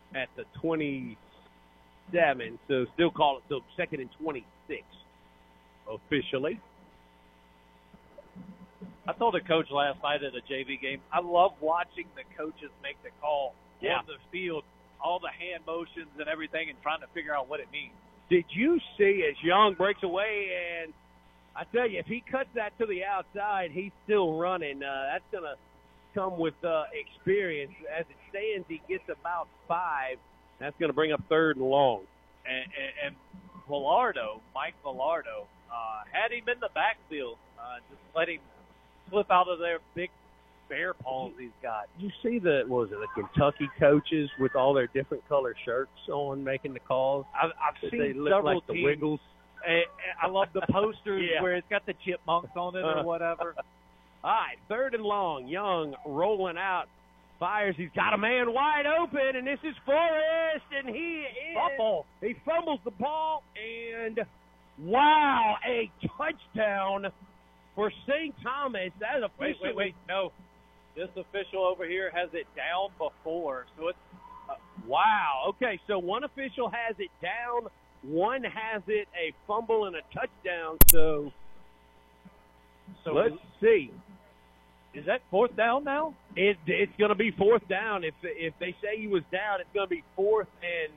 at the 27, so still call it so 2nd and 26 officially. I told a coach last night at a JV game, I love watching the coaches make the call on the field, all the hand motions and everything, and trying to figure out what it means. Did you see as Young breaks away, and I tell you, if he cuts that to the outside, he's still running. That's going to come with experience. As it stands, he gets about 5. That's going to bring up 3rd and long. And Mike Villardo, had him in the backfield, just let him slip out of their big bear paws he's got. You see the Kentucky coaches with all their different color shirts on making the calls? I've seen they look several like the teams. Wiggles. I love the posters where it's got the chipmunks on it or whatever. All right, 3rd and long. Young rolling out, fires. He's got a man wide open, and this is Forrest, and he fumbles the ball, and wow, a touchdown for St. Thomas. That is officially. Wait. No. This official over here has it down before, so it's wow. Okay, so one official has it down, one has it a fumble and a touchdown. So let's see. Is that 4th down now? It's going to be 4th down. If they say he was down, it's going to be 4th and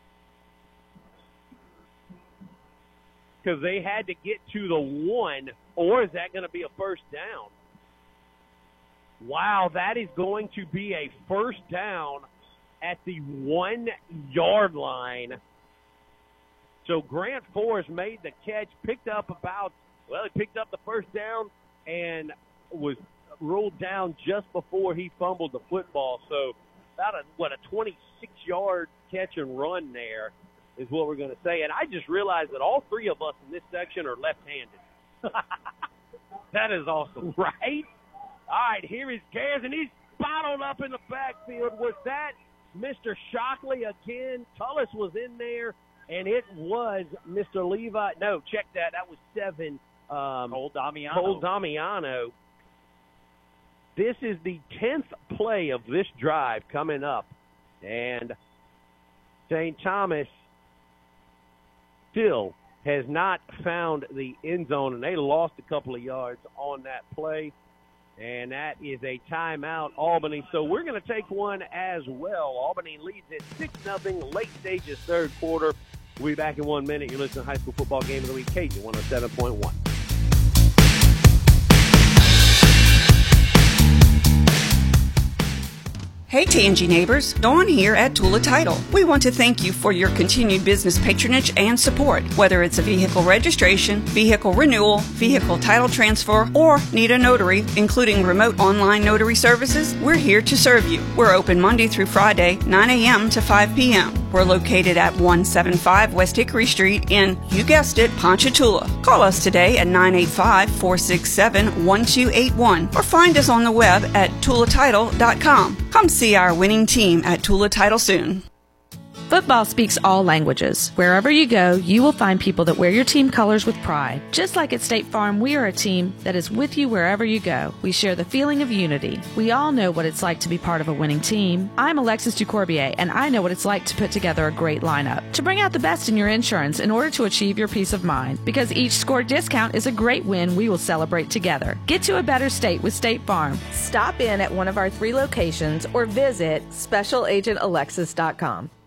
because they had to get to the 1, or is that going to be a 1st down? Wow, that is going to be a 1st down at the 1-yard line. So Grant Forrest made the catch, picked up the 1st down and was ruled down just before he fumbled the football. So about a 26-yard catch and run there is what we're going to say. And I just realized that all 3 of us in this section are left-handed. That is awesome. Right? All right, here is Gairs, and he's bottled up in the backfield. Was that Mr. Shockley again? Tullis was in there, and it was Mr. Levi. No, check that. That was 7. Cole Damiano. This is the 10th play of this drive coming up, and St. Thomas still has not found the end zone, and they lost a couple of yards on that play, and that is a timeout, Albany. So we're going to take one as well. Albany leads at 6-0, late stages, 3rd quarter. We'll be back in 1 minute. You're listening to High School Football Game of the Week, Cajun 107.1. Hey Tangy neighbors, Dawn here at Tula Title. We want to thank you for your continued business patronage and support. Whether it's a vehicle registration, vehicle renewal, vehicle title transfer, or need a notary, including remote online notary services, we're here to serve you. We're open Monday through Friday, 9 a.m. to 5 p.m. We're located at 175 West Hickory Street in, you guessed it, Ponchatoula. Call us today at 985-467-1281 or find us on the web at tulatitle.com. Come see our winning team at Tula Title soon. Football speaks all languages. Wherever you go, you will find people that wear your team colors with pride. Just like at State Farm, we are a team that is with you wherever you go. We share the feeling of unity. We all know what it's like to be part of a winning team. I'm Alexis Ducorbier, and I know what it's like to put together a great lineup. To bring out the best in your insurance in order to achieve your peace of mind. Because each score discount is a great win we will celebrate together. Get to a better state with State Farm. Stop in at one of our 3 locations or visit specialagentalexis.com.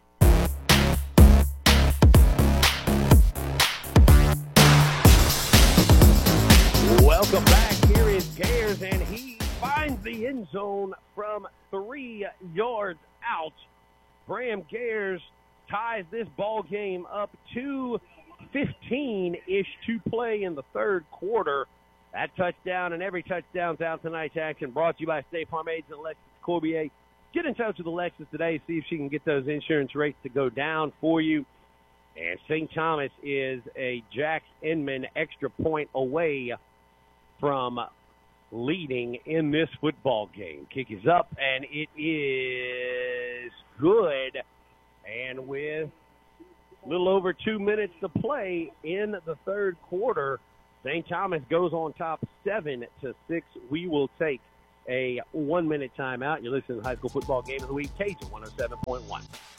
Welcome back. Here is Gairs, and he finds the end zone from 3 yards out. Bram Gairs ties this ball game up to 15-ish to play in the 3rd quarter. That touchdown and every touchdown throughout tonight's action brought to you by State Farm agent Alexis Corbier. Get in touch with Alexis today, see if she can get those insurance rates to go down for you. And St. Thomas is a Jax Inman extra point away from leading in this football game. Kick is up, and it is good. And with a little over 2 minutes to play in the 3rd quarter, St. Thomas goes on top 7-6. We will take a 1-minute timeout. You're listening to the High School Football Game of the Week, Cajun 107.1.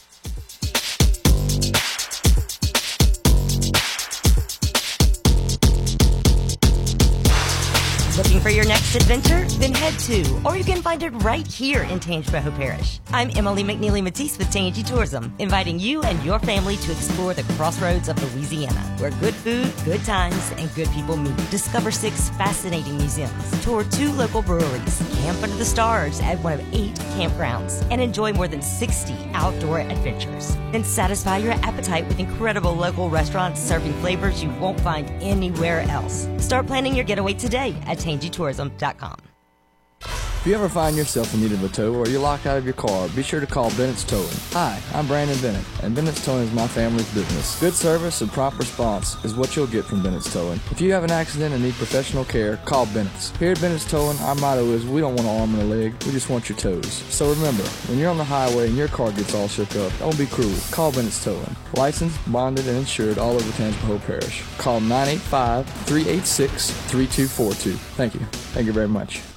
Looking for your next adventure? Then head to, or you can find it right here in Tangipahoa Parish. I'm Emily McNeely Matisse with Tangi Tourism, inviting you and your family to explore the crossroads of Louisiana, where good food, good times, and good people meet. Discover 6 fascinating museums, tour 2 local breweries, camp under the stars at one of 8 campgrounds, and enjoy more than 60 outdoor adventures. Then satisfy your appetite with incredible local restaurants serving flavors you won't find anywhere else. Start planning your getaway today at TangiTourism.com. If you ever find yourself in need of a tow or you're locked out of your car, be sure to call Bennett's Towing. Hi, I'm Brandon Bennett, and Bennett's Towing is my family's business. Good service and prompt response is what you'll get from Bennett's Towing. If you have an accident and need professional care, call Bennett's. Here at Bennett's Towing, our motto is we don't want an arm and a leg, we just want your toes. So remember, when you're on the highway and your car gets all shook up, don't be cruel. Call Bennett's Towing. Licensed, bonded, and insured all over Tangipahoa Parish. Call 985-386-3242. Thank you. Thank you very much.